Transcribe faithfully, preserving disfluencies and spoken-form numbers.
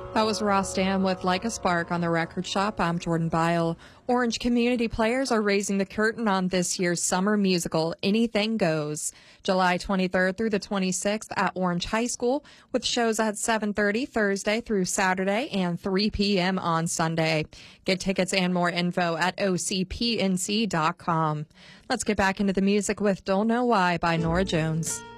That was Ross Dam with Like a Spark on the Record Shop. I'm Jordan Bile. Orange Community Players are raising the curtain on this year's summer musical, Anything Goes, July twenty-third through the twenty-sixth at Orange High School, with shows at seven thirty Thursday through Saturday and three p.m. on Sunday. Get tickets and more info at o c p n c dot com. Let's get back into the music with Don't Know Why by Norah Jones.